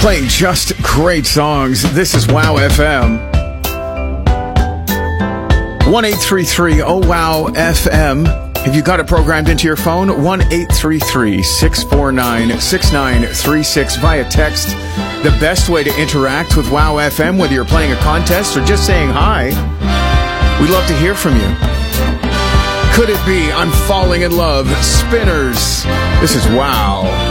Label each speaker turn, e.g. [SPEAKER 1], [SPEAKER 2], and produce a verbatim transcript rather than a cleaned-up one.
[SPEAKER 1] Playing just great songs. This is Wow F M. one eight three three oh wow F M. If you got it programmed into your phone, one eight three three, six four nine, six nine three six via text. The best way to interact with Wow F M, whether you're playing a contest or just saying hi. We'd love to hear from you. Could it be I'm falling in love? Spinners. This is Wow.